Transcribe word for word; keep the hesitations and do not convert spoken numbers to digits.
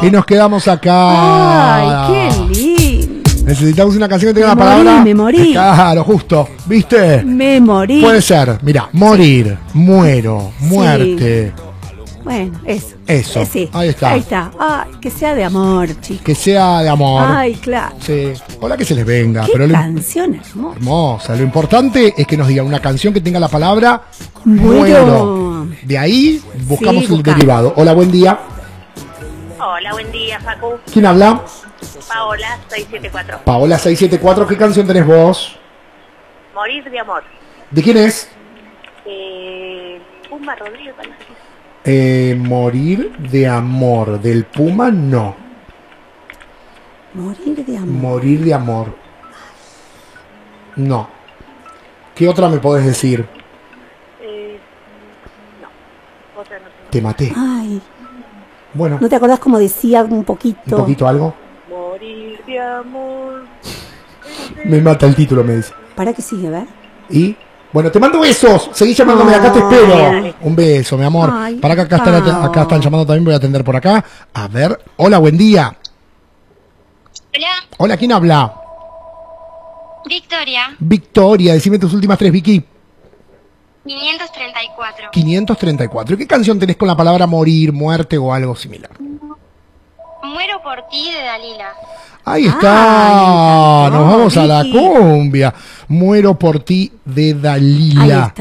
Y nos quedamos acá. Ay, qué lindo. Necesitamos una canción que tenga Me la morí, palabra. me morí. Claro, justo. ¿Viste? Me morí. Puede ser. Mira, morir, muero, muerte. Bueno, eso. Eso. Eh, sí. Ahí está. Ahí está. Ay, que sea de amor, chicos. Que sea de amor. Ay, claro. Sí. Hola, que se les venga. Qué pero lo, canción hermosa. hermosa. Lo importante es que nos digan una canción que tenga la palabra Muero. muero. De ahí buscamos Sí, el buscamos. derivado. Hola, buen día. Hola, buen día, Facu. ¿Quién habla? Paola, seiscientos setenta y cuatro. Paola seiscientos setenta y cuatro. ¿Qué canción tenés vos? Morir de amor. ¿De quién es? Eh, Pumba Rodríguez, parece. Eh, morir de amor. Del Puma, no. Morir de amor. Morir de amor. No. ¿Qué otra me podés decir? Eh, no, otra no tengo. Te maté. Ay, Bueno, ¿no te acordás como decía un poquito? un poquito algo. Morir de amor. Me mata el título, me dice. ¿Para qué sigue, ver? Y bueno, te mando besos. Seguí llamándome, acá te Ay. espero. Un beso, mi amor. Ay, Para acá, acá, están, Pao. acá están llamando también, voy a atender por acá. A ver, hola, buen día. Hola, Hola, ¿quién habla? Victoria, Victoria, decime tus últimas tres, Vicky. quinientos treinta y cuatro. quinientos treinta y cuatro. ¿Qué canción tenés con la palabra morir, muerte o algo similar? Muero por ti de Dalila. Ahí está. Ay, me encantó, Nos vamos a la Vicky. cumbia. Muero por ti de Dalila. Ahí está.